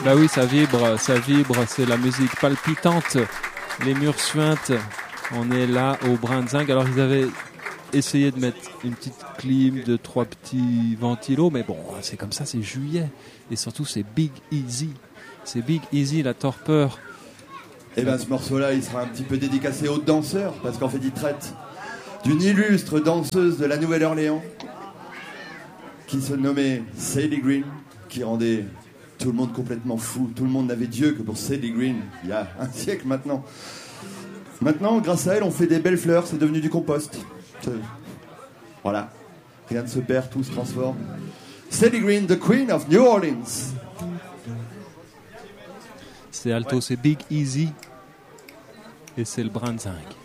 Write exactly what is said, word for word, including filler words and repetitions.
Bah oui, ça vibre, ça vibre, c'est la musique palpitante, les murs suintent. On est là au Brintzing. Alors ils avaient essayé de mettre une petite clim, de trois petits ventilos, mais bon, c'est comme ça, c'est juillet. Et surtout, c'est Big Easy. C'est Big Easy, la torpeur. Et bien ce morceau-là, il sera un petit peu dédicacé aux danseurs, parce qu'en fait, il traite d'une illustre danseuse de la Nouvelle-Orléans qui se nommait Sadie Green, qui rendait tout le monde complètement fou. Tout le monde n'avait Dieu que pour Sadie Green, il y a un siècle maintenant. Maintenant, grâce à elle, on fait des belles fleurs, c'est devenu du compost. Voilà, rien ne se perd, tout se transforme. Sadie Green, the Queen of New Orleans. C'est alto, c'est Big Easy. Et c'est le Brintzing.